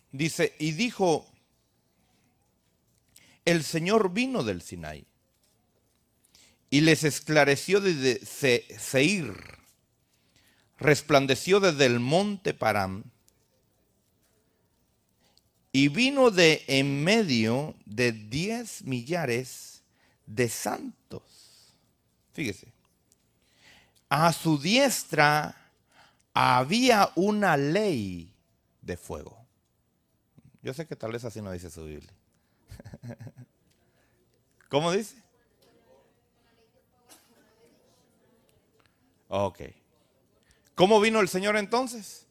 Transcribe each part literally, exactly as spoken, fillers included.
Dice, y dijo, el Señor vino del Sinaí y les esclareció desde Se- Seir, resplandeció desde el monte Param y vino de en medio de diez millares de santos. Fíjese, a su diestra había una ley de fuego. Yo sé que tal vez así no dice su Biblia. ¿Cómo dice? Ok. ¿Cómo vino el Señor entonces?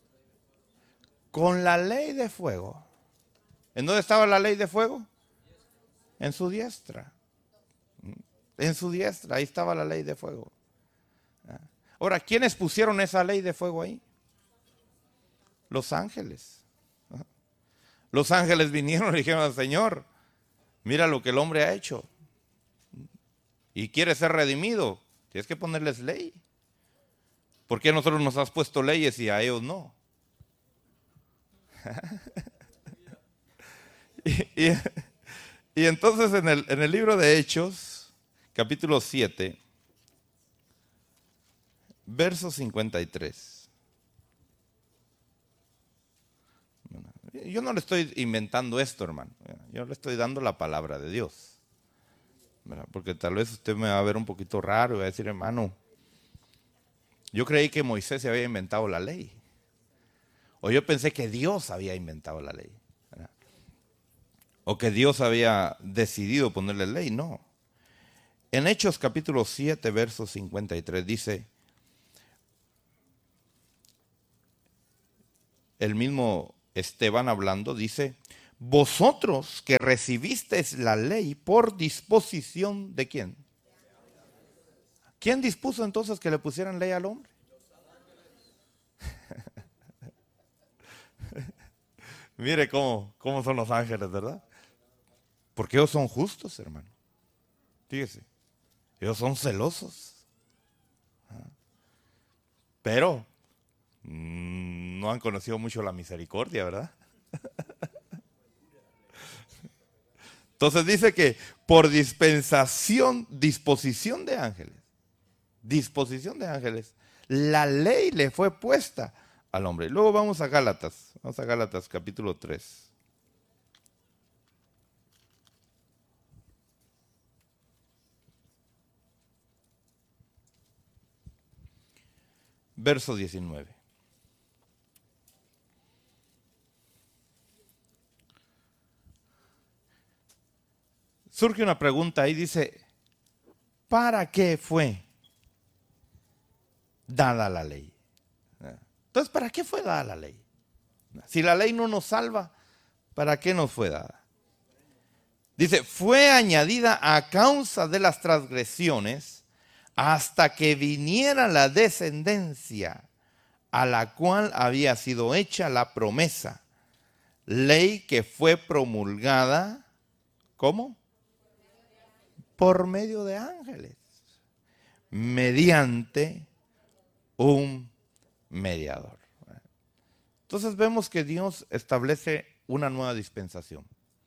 Con la ley de fuego. ¿En dónde estaba la ley de fuego? En su diestra. En su diestra, ahí estaba la ley de fuego. Ahora, ¿quiénes pusieron esa ley de fuego ahí? Los ángeles. Los ángeles vinieron y dijeron al Señor, mira lo que el hombre ha hecho. Y quiere ser redimido. Tienes que ponerles ley. ¿Por qué a nosotros nos has puesto leyes y a ellos no? y, y, y entonces en el, en el libro de Hechos, capítulo siete, verso cincuenta y tres. Yo no le estoy inventando esto, hermano. Yo le estoy dando la palabra de Dios. Porque tal vez usted me va a ver un poquito raro y va a decir, hermano, yo creí que Moisés se había inventado la ley. O yo pensé que Dios había inventado la ley. ¿Verdad? O que Dios había decidido ponerle ley. No. En Hechos capítulo siete, verso cincuenta y tres dice, el mismo Esteban hablando, dice, vosotros que recibisteis la ley por disposición de quién. ¿Quién dispuso entonces que le pusieran ley al hombre? Mire cómo, cómo son los ángeles, ¿verdad? Porque ellos son justos, hermano. Fíjese, ellos son celosos. Pero mmm, no han conocido mucho la misericordia, ¿verdad? Entonces dice que por dispensación, disposición de ángeles, disposición de ángeles, la ley le fue puesta al hombre. Luego vamos a Gálatas, vamos a Gálatas capítulo tres. Verso diecinueve. Surge una pregunta ahí, dice, ¿para qué fue dada la ley? Entonces, ¿para qué fue dada la ley? Si la ley no nos salva, ¿para qué nos fue dada? Dice, fue añadida a causa de las transgresiones hasta que viniera la descendencia a la cual había sido hecha la promesa. Ley que fue promulgada, ¿cómo? Por medio de ángeles, mediante un mediador. Entonces vemos que Dios establece una nueva dispensación.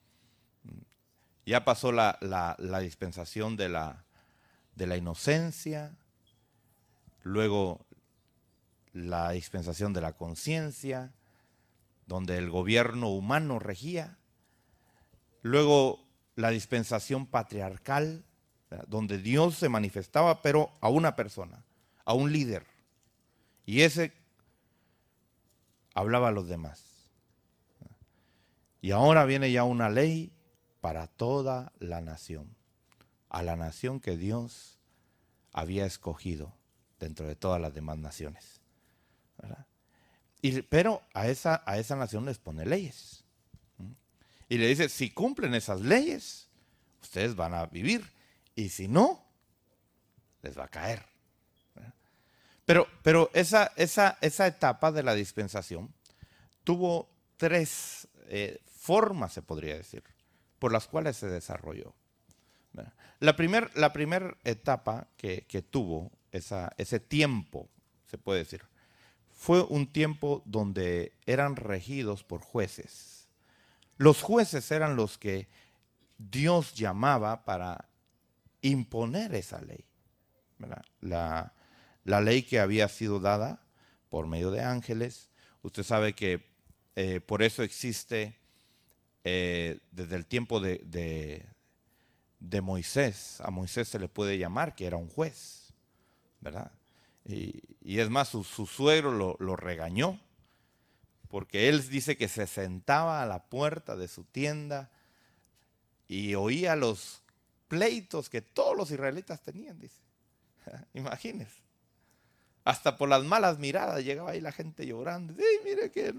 Ya pasó la, la, la dispensación de la, de la inocencia, luego la dispensación de la conciencia, donde el gobierno humano regía, luego la dispensación patriarcal, ¿verdad? Donde Dios se manifestaba, pero a una persona, a un líder, y ese hablaba a los demás. Y ahora viene ya una ley para toda la nación, a la nación que Dios había escogido dentro de todas las demás naciones, ¿verdad? Y, pero a esa, a esa nación les pone leyes. Y le dice, si cumplen esas leyes, ustedes van a vivir. Y si no, les va a caer. Pero, pero esa, esa, esa etapa de la dispensación tuvo tres eh, formas, se podría decir, por las cuales se desarrolló. La primera la primer etapa que, que tuvo esa, ese tiempo, se puede decir, fue un tiempo donde eran regidos por jueces. Los jueces eran los que Dios llamaba para imponer esa ley, ¿verdad? La, la ley que había sido dada por medio de ángeles. Usted sabe que eh, por eso existe eh, desde el tiempo de, de, de Moisés, a Moisés se le puede llamar que era un juez, ¿verdad? Y, y es más, su, su suegro lo, lo regañó, porque él dice que se sentaba a la puerta de su tienda y oía los pleitos que todos los israelitas tenían, dice. Imagínense. Hasta por las malas miradas llegaba ahí la gente llorando. Sí, mire que...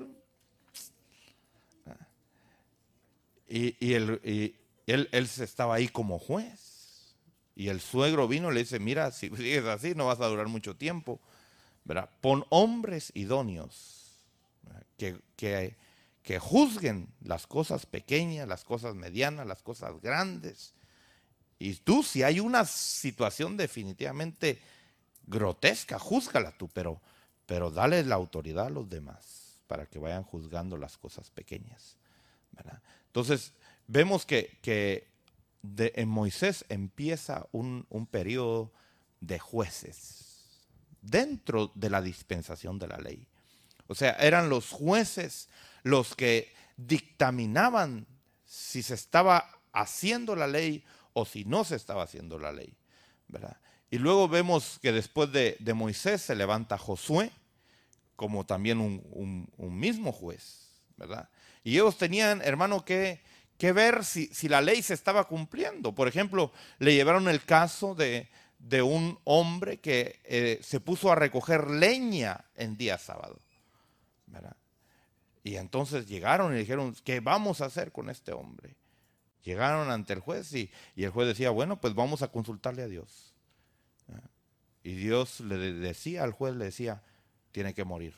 Y, y, él, y él, él estaba ahí como juez. Y el suegro vino y le dice, mira, si sigues así no vas a durar mucho tiempo, ¿verdad? Pon hombres idóneos que, que, que juzguen las cosas pequeñas, las cosas medianas, las cosas grandes. Y tú, si hay una situación definitivamente grotesca, júzgala tú, pero, pero dale la autoridad a los demás para que vayan juzgando las cosas pequeñas, ¿verdad? Entonces, vemos que, que de, en Moisés empieza un, un periodo de jueces dentro de la dispensación de la ley. O sea, eran los jueces los que dictaminaban si se estaba haciendo la ley o si no se estaba haciendo la ley, ¿verdad? Y luego vemos que después de, de Moisés se levanta Josué como también un, un, un mismo juez, ¿verdad? Y ellos tenían, hermano, que, que ver si, si la ley se estaba cumpliendo. Por ejemplo, le llevaron el caso de, de un hombre que eh, se puso a recoger leña en día sábado, ¿verdad? Y entonces llegaron y dijeron, ¿qué vamos a hacer con este hombre? Llegaron ante el juez y, y el juez decía, bueno, pues vamos a consultarle a Dios. Y Dios le decía al juez, le decía, tiene que morir.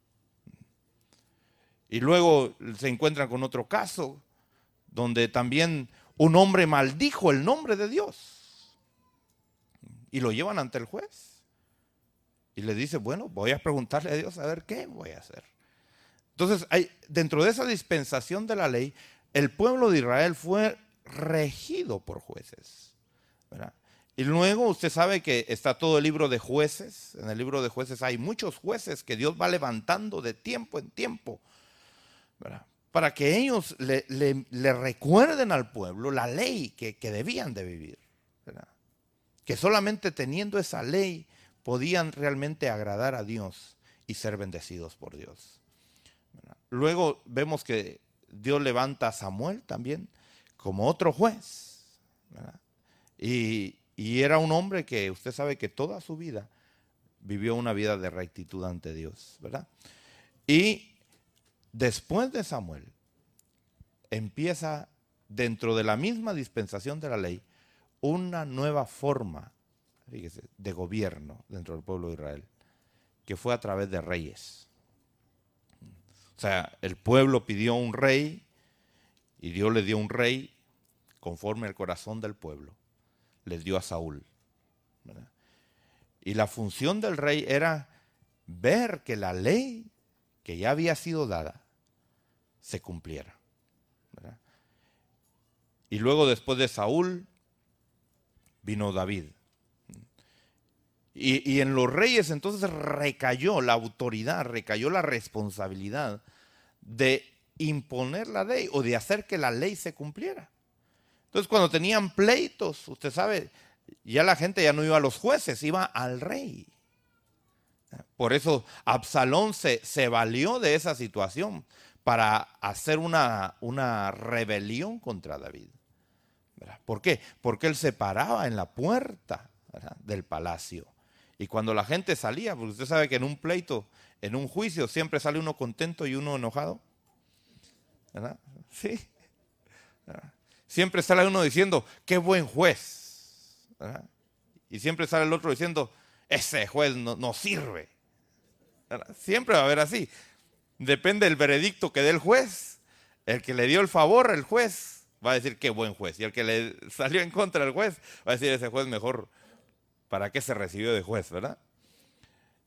Y luego se encuentran con otro caso, donde también un hombre maldijo el nombre de Dios. Y lo llevan ante el juez. Y le dice, bueno, voy a preguntarle a Dios a ver qué voy a hacer. Entonces, hay, dentro de esa dispensación de la ley, el pueblo de Israel fue regido por jueces, ¿verdad? Y luego usted sabe que está todo el libro de jueces. En el libro de jueces hay muchos jueces que Dios va levantando de tiempo en tiempo, ¿verdad? Para que ellos le, le, le recuerden al pueblo la ley que, que debían de vivir, ¿verdad? Que solamente teniendo esa ley podían realmente agradar a Dios y ser bendecidos por Dios, ¿verdad? Luego vemos que Dios levanta a Samuel también como otro juez, ¿verdad? Y, y era un hombre que usted sabe que toda su vida vivió una vida de rectitud ante Dios, ¿verdad? Y después de Samuel empieza dentro de la misma dispensación de la ley una nueva forma, fíjese, de gobierno dentro del pueblo de Israel, que fue a través de reyes. O sea, el pueblo pidió un rey y Dios le dio un rey conforme al corazón del pueblo. Les dio a Saúl, ¿verdad? Y la función del rey era ver que la ley que ya había sido dada se cumpliera, ¿verdad? Y luego después de Saúl vino David. Y, y en los reyes entonces recayó la autoridad, recayó la responsabilidad de imponer la ley o de hacer que la ley se cumpliera. Entonces cuando tenían pleitos, usted sabe, ya la gente ya no iba a los jueces, iba al rey. Por eso Absalón se, se valió de esa situación para hacer una, una rebelión contra David, ¿verdad? ¿Por qué? Porque él se paraba en la puerta, ¿verdad?, del palacio. Y cuando la gente salía, porque usted sabe que en un pleito, en un juicio, siempre sale uno contento y uno enojado, ¿verdad? Sí. ¿Verdad? Siempre sale uno diciendo, qué buen juez, ¿verdad? Y siempre sale el otro diciendo, ese juez no, no sirve, ¿verdad? Siempre va a haber así. Depende del veredicto que dé el juez. El que le dio el favor, el juez, va a decir, qué buen juez. Y el que le salió en contra del juez, va a decir, ese juez mejor, ¿para qué se recibió de juez, verdad?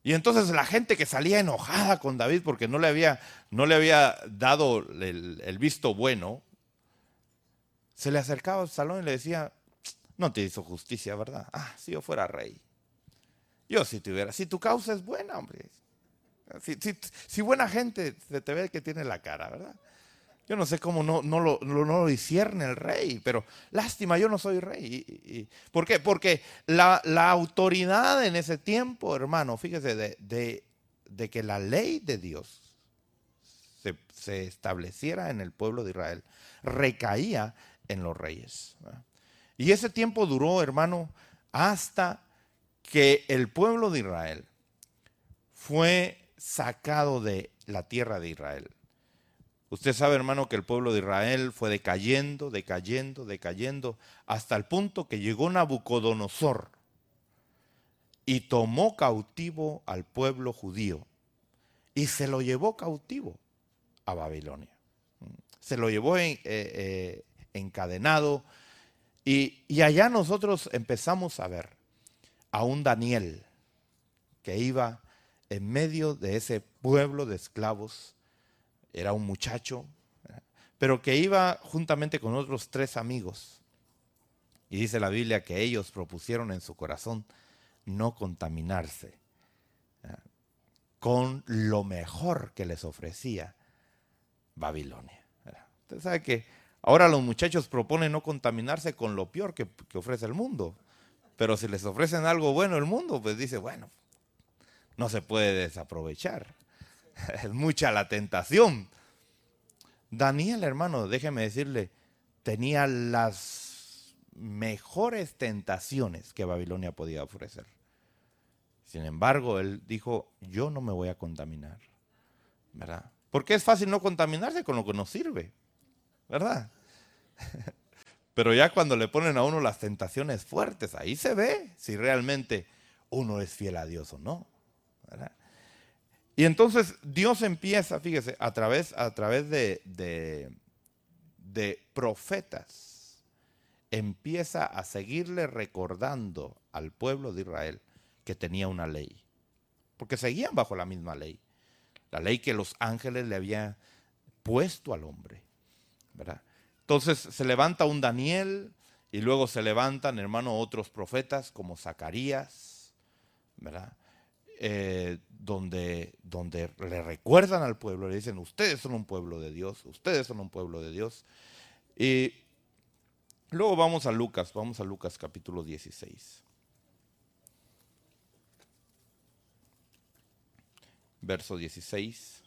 Y entonces la gente que salía enojada con David porque no le había, no le había dado el, el visto bueno, se le acercaba a Absalón y le decía, no te hizo justicia, ¿verdad? Ah, si yo fuera rey. Yo si tuviera, si tu causa es buena, hombre. Si, si, si buena gente se te ve que tiene la cara, ¿verdad? Yo no sé cómo no, no, lo, no lo discierne el rey, pero lástima, yo no soy rey. Y, y, ¿por qué? Porque la, la autoridad en ese tiempo, hermano, fíjese, de, de, de que la ley de Dios se, se estableciera en el pueblo de Israel, recaía en los reyes, ¿verdad? Y ese tiempo duró, hermano, hasta que el pueblo de Israel fue sacado de la tierra de Israel. Usted sabe, hermano, que el pueblo de Israel fue decayendo, decayendo, decayendo, hasta el punto que llegó Nabucodonosor y tomó cautivo al pueblo judío y se lo llevó cautivo a Babilonia. Se lo llevó en, eh, eh, encadenado y, y allá nosotros empezamos a ver a un Daniel que iba en medio de ese pueblo de esclavos. Era un muchacho, pero que iba juntamente con otros tres amigos. Y dice la Biblia que ellos propusieron en su corazón no contaminarse con lo mejor que les ofrecía Babilonia. Usted sabe que ahora los muchachos proponen no contaminarse con lo peor que, que ofrece el mundo. Pero si les ofrecen algo bueno el mundo, pues dice, bueno, no se puede desaprovechar. Es mucha la tentación. Daniel, hermano, déjeme decirle, tenía las mejores tentaciones que Babilonia podía ofrecer. Sin embargo, él dijo, yo no me voy a contaminar, ¿verdad? Porque es fácil no contaminarse con lo que nos sirve, ¿verdad? Pero ya cuando le ponen a uno las tentaciones fuertes, ahí se ve si realmente uno es fiel a Dios o no, ¿verdad? Y entonces Dios empieza, fíjese, a través, a través de, de, de profetas, empieza a seguirle recordando al pueblo de Israel que tenía una ley. Porque seguían bajo la misma ley. La ley que los ángeles le habían puesto al hombre, ¿verdad? Entonces se levanta un Daniel y luego se levantan, hermano, otros profetas como Zacarías, ¿verdad? Eh, donde, donde le recuerdan al pueblo, le dicen, ustedes son un pueblo de Dios, ustedes son un pueblo de Dios. Y luego vamos a Lucas, vamos a Lucas capítulo dieciséis. Verso dieciséis.